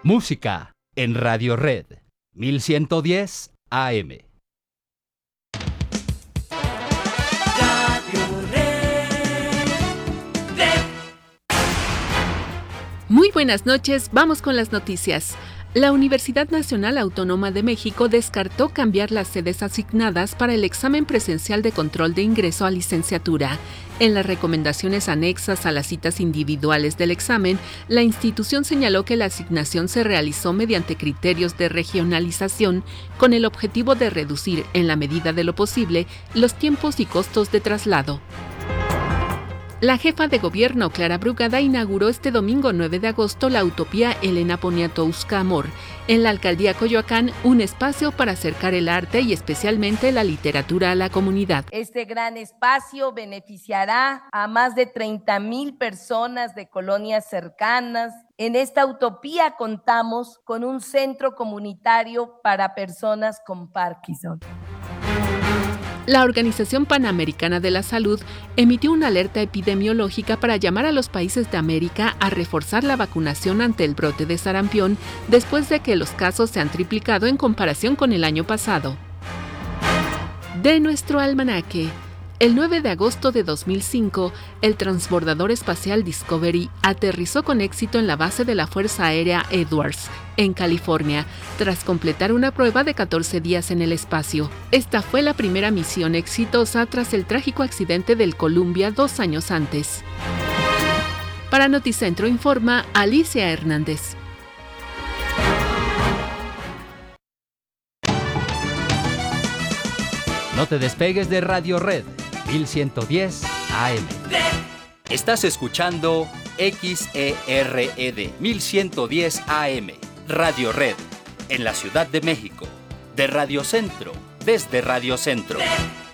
Música en Radio Red 1110 AM. Muy buenas noches, vamos con las noticias. La Universidad Nacional Autónoma de México descartó cambiar las sedes asignadas para el examen presencial de control de ingreso a licenciatura. En las recomendaciones anexas a las citas individuales del examen, la institución señaló que la asignación se realizó mediante criterios de regionalización con el objetivo de reducir, en la medida de lo posible, los tiempos y costos de traslado. La jefa de gobierno, Clara Brugada, inauguró este domingo 9 de agosto la Utopía Elena Poniatowska Amor, en la alcaldía Coyoacán, un espacio para acercar el arte y especialmente la literatura a la comunidad. Este gran espacio beneficiará a más de 30,000 personas de colonias cercanas. En esta utopía contamos con un centro comunitario para personas con Parkinson. La Organización Panamericana de la Salud emitió una alerta epidemiológica para llamar a los países de América a reforzar la vacunación ante el brote de sarampión después de que los casos se han triplicado en comparación con el año pasado. De nuestro almanaque. El 9 de agosto de 2005, el transbordador espacial Discovery aterrizó con éxito en la base de la Fuerza Aérea Edwards, en California, tras completar una prueba de 14 días en el espacio. Esta fue la primera misión exitosa tras el trágico accidente del Columbia 2 años antes. Para Noticentro informa Alicia Hernández. No te despegues de Radio Red 1110 AM. Estás escuchando XERED 1110 AM, Radio Red, en la Ciudad de México. De Radio Centro, desde Radio Centro.